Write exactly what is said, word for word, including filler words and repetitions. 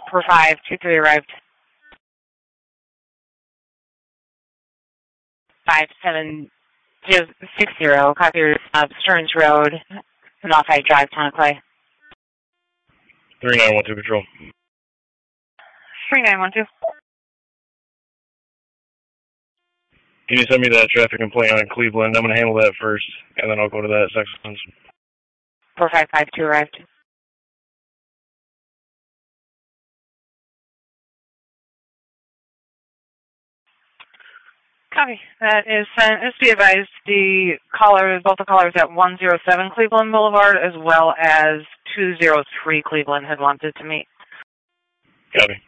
Per five, two three arrived. Five seven zero six zero, copy uh, Stearns Road, Northside Drive, Town of Clay. Three nine one two Patrol. Three nine one two. Can you send me that traffic complaint on Cleveland? I'm going to handle that first, and then I'll go to that section. Four five five two arrived. Copy. That is sent. Just be advised, the callers, both the callers at one oh seven Cleveland Boulevard as well as two oh three Cleveland had wanted to meet. Copy.